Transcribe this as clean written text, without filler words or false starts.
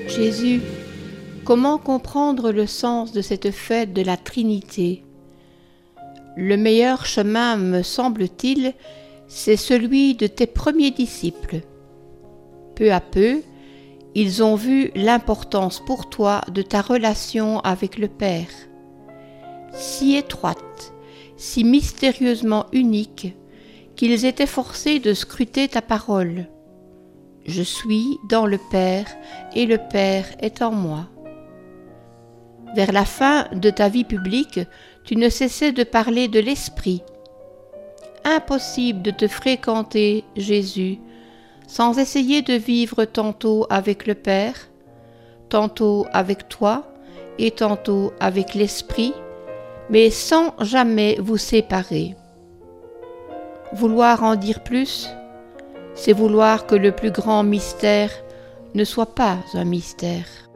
Jésus, comment comprendre le sens de cette fête de la Trinité? Le meilleur chemin, me semble-t-il, c'est celui de tes premiers disciples. Peu à peu, ils ont vu l'importance pour toi de ta relation avec le Père, si étroite, si mystérieusement unique, qu'ils étaient forcés de scruter ta parole. Je suis dans le Père et le Père est en moi. Vers la fin de ta vie publique, tu ne cessais de parler de l'Esprit. Impossible de te fréquenter, Jésus, sans essayer de vivre tantôt avec le Père, tantôt avec toi et tantôt avec l'Esprit, mais sans jamais vous séparer. Vouloir en dire plus, c'est vouloir que le plus grand mystère ne soit pas un mystère.